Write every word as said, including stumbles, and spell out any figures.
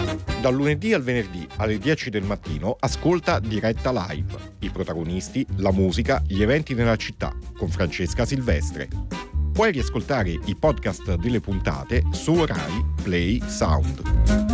Dal lunedì al venerdì alle dieci del mattino ascolta Diretta Live, i protagonisti, la musica, gli eventi nella città, con Francesca Silvestre. Puoi riascoltare i podcast delle puntate su Rai Play Sound.